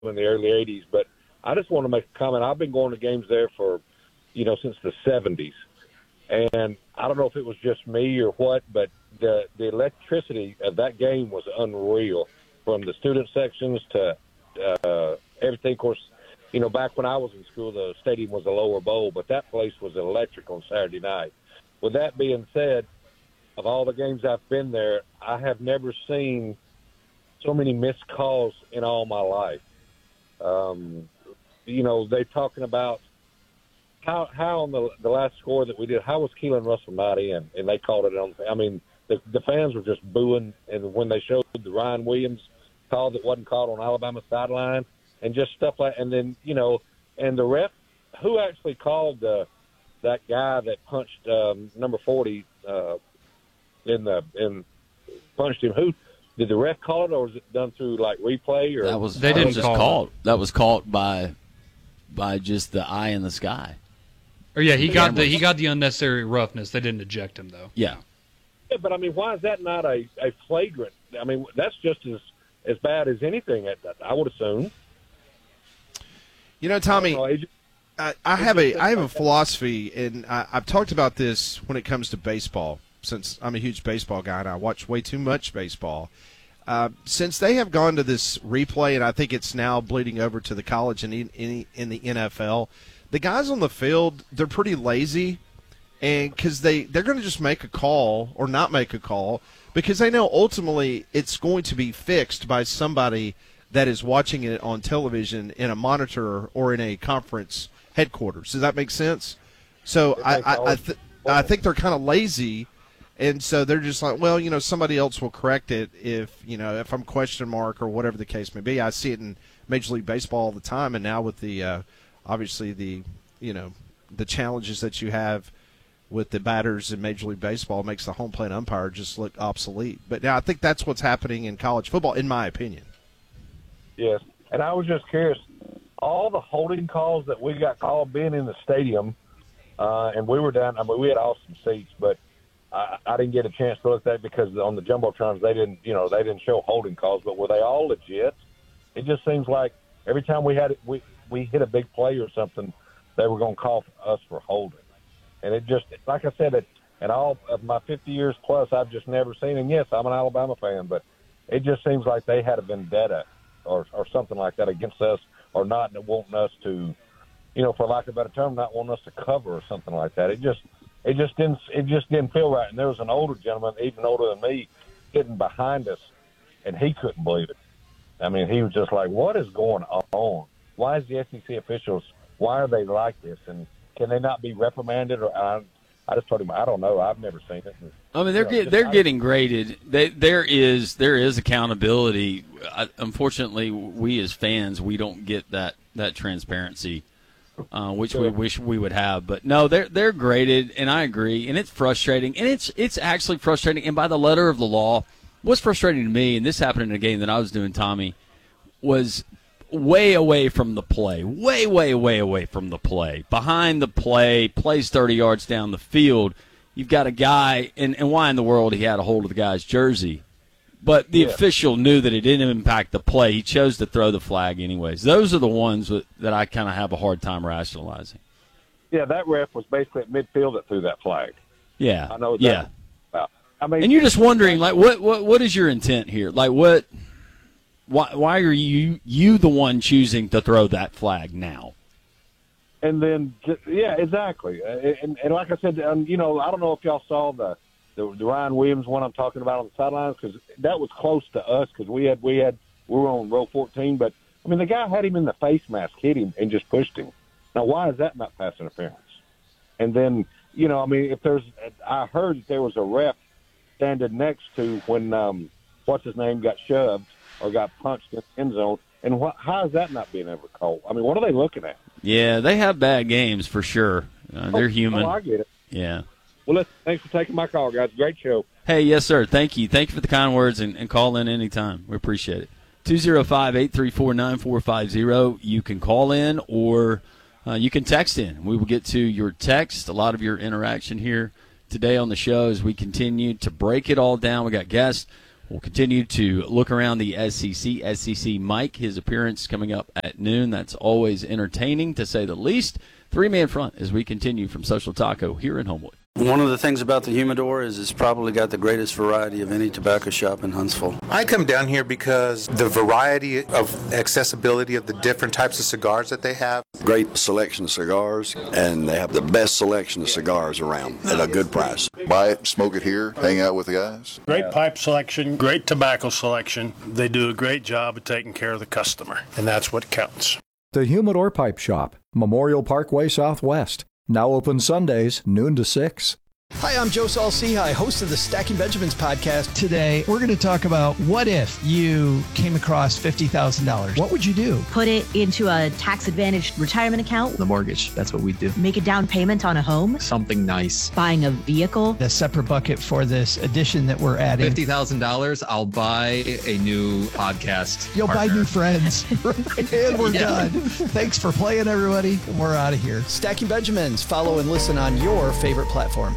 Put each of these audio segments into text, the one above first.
in the early 80s. But I just want to make a comment. I've been going to games there for, since the 70s. And I don't know if it was just me or what, but the electricity of that game was unreal, from the student sections to everything. Of course, back when I was in school, the stadium was a lower bowl, but that place was electric on Saturday night. With that being said, of all the games I've been there, I have never seen so many missed calls in all my life. They're talking about how on the last score that we did, how was Keelan Russell not in? And they called it on. I mean, the fans were just booing, and when they showed the Ryan Williams call that wasn't called on Alabama sideline, and just stuff like, and then and the ref, who actually called that guy that punched number 40 and punched him? Who did the ref call it, or was it done through like replay? Or they didn't call it. That was called by just the eye in the sky. Or he got the unnecessary roughness. They didn't eject him though. Yeah. Yeah, but I mean, why is that not a flagrant? I mean, that's just as bad as anything. I would assume. Tommy, I have a philosophy, and I've talked about this when it comes to baseball, since I'm a huge baseball guy and I watch way too much baseball. Since they have gone to this replay, and I think it's now bleeding over to the college and in the NFL, the guys on the field, they're pretty lazy, and because they're going to just make a call or not make a call because they know ultimately it's going to be fixed by somebody that is watching it on television in a monitor or in a conference headquarters. Does that make sense? So I think they're kind of lazy, and so they're just like, well, somebody else will correct it if I'm question mark or whatever the case may be. I see it in Major League Baseball all the time, and now with the obviously the challenges that you have with the batters in Major League Baseball makes the home plate umpire just look obsolete. But now I think that's what's happening in college football, in my opinion. Yes, and I was just curious, all the holding calls that we got called being in the stadium, and we were down. I mean, we had awesome seats, but I didn't get a chance to look at that because on the jumbotrons they didn't show holding calls. But were they all legit? It just seems like every time we hit a big play or something, they were going to call us for holding, and it just, like I said, in all of my 50 years plus, I've just never seen. And yes, I'm an Alabama fan, but it just seems like they had a vendetta or something like that against us, or not wanting us to, for lack of a better term, not wanting us to cover or something like that. It just didn't feel right. And there was an older gentleman, even older than me, sitting behind us, and he couldn't believe it. I mean, he was just like, "What is going on? Why is the SEC officials? Why are they like this? And can they not be reprimanded?" Or I just told him, "I don't know. I've never seen it." I mean, they're getting graded. There is accountability. Unfortunately, we as fans, we don't get that transparency, which we wish we would have. But no, they're graded, and I agree. And it's frustrating, and it's actually frustrating. And by the letter of the law, what's frustrating to me, and this happened in a game that I was doing, Tommy, was way away from the play, way away from the play, behind the play, plays 30 yards down the field. You've got a guy, and why in the world he had a hold of the guy's jersey? But the official knew that it didn't impact the play. He chose to throw the flag anyways. Those are the ones that I kind of have a hard time rationalizing. Yeah, that ref was basically at midfield that threw that flag. Yeah, I know. Yeah. I mean, and you're just wondering, like, what is your intent here? Like, why are you the one choosing to throw that flag now? And then, yeah, exactly. And like I said, I don't know if y'all saw the Ryan Williams one I'm talking about on the sidelines, because that was close to us because we were on row 14. But I mean, the guy had him in the face mask, hit him, and just pushed him. Now, why is that not pass interference? And then, I mean, I heard that there was a ref standing next to when what's his name got shoved or got punched in the end zone. And how is that not being ever called? I mean, what are they looking at? Yeah, they have bad games for sure. They're human. Oh, I get it. Yeah. Well, listen, thanks for taking my call, guys. Great show. Hey, yes, sir. Thank you. Thank you for the kind words, and call in anytime. We appreciate it. 205-834-9450. You can call in or you can text in. We will get to your text, a lot of your interaction here today on the show as we continue to break it all down. We got guests We'll continue to look around the SEC. SEC Mike, his appearance coming up at noon. That's always entertaining, to say the least. Three-man front as we continue from Social Taco here in Homewood. One of the things about the Humidor is it's probably got the greatest variety of any tobacco shop in Huntsville. I come down here because the variety of accessibility of the different types of cigars that they have. Great selection of cigars, and they have the best selection of cigars around at a good price. Buy it, smoke it here, hang out with the guys. Great pipe selection, great tobacco selection. They do a great job of taking care of the customer, and that's what counts. The Humidor Pipe Shop, Memorial Parkway Southwest. Now open Sundays, noon to 6. Hi, I'm Joe Saul-Sehy, host of the Stacking Benjamins podcast. Today, we're going to talk about what if you came across $50,000. What would you do? Put it into a tax-advantaged retirement account. The mortgage, that's what we do. Make a down payment on a home. Something nice. Buying a vehicle. A separate bucket for this addition that we're adding. $50,000, I'll buy a new podcast You'll partner. buy new friends. And we're done. Thanks for playing, everybody. We're out of here. Stacking Benjamins. Follow and listen on your favorite platform.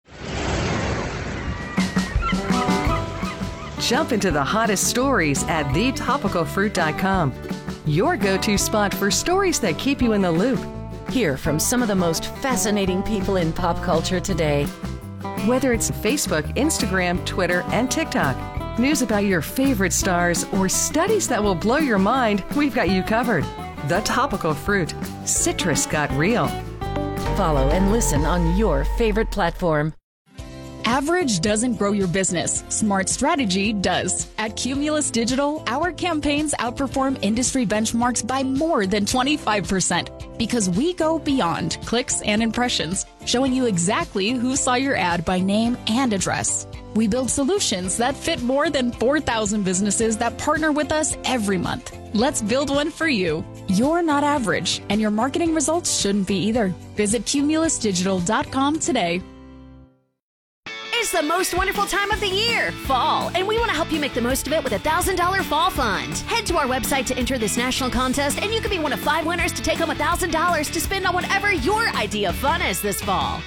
Jump into the hottest stories at thetopicalfruit.com. Your go-to spot for stories that keep you in the loop. Hear from some of the most fascinating people in pop culture today. Whether it's Facebook, Instagram, Twitter, and TikTok, news about your favorite stars, or studies that will blow your mind, we've got you covered. The Topical Fruit. Citrus got real. Follow and listen on your favorite platform. Average doesn't grow your business. Smart strategy does. At Cumulus Digital, our campaigns outperform industry benchmarks by more than 25% because we go beyond clicks and impressions, showing you exactly who saw your ad by name and address. We build solutions that fit more than 4,000 businesses that partner with us every month. Let's build one for you. You're not average, and your marketing results shouldn't be either. Visit cumulusdigital.com today. It's the most wonderful time of the year, fall, and we want to help you make the most of it with a $1,000 fall fund. Head to our website to enter this national contest, and you could be one of 5 winners to take home $1,000 to spend on whatever your idea of fun is this fall.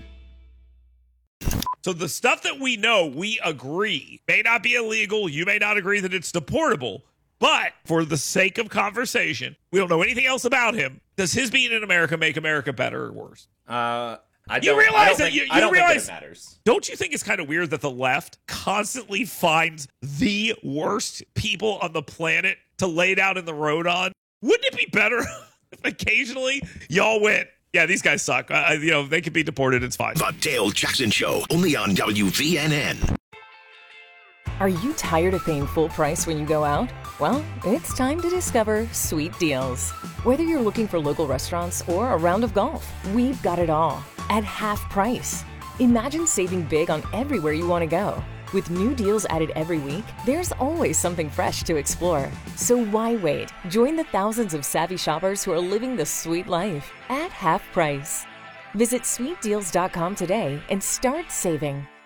So the stuff that we know, we agree, may not be illegal. You may not agree that it's deportable. But for the sake of conversation, we don't know anything else about him. Does his being in America make America better or worse? You realize that it matters. Don't you think it's kind of weird that the left constantly finds the worst people on the planet to lay down in the road on? Wouldn't it be better if occasionally y'all went, yeah, these guys suck. They could be deported. It's fine. The Dale Jackson Show, only on WVNN. Are you tired of paying full price when you go out? Well, it's time to discover Sweet Deals. Whether you're looking for local restaurants or a round of golf, we've got it all at half price. Imagine saving big on everywhere you want to go. With new deals added every week, there's always something fresh to explore. So why wait? Join the thousands of savvy shoppers who are living the sweet life at half price. Visit sweetdeals.com today and start saving.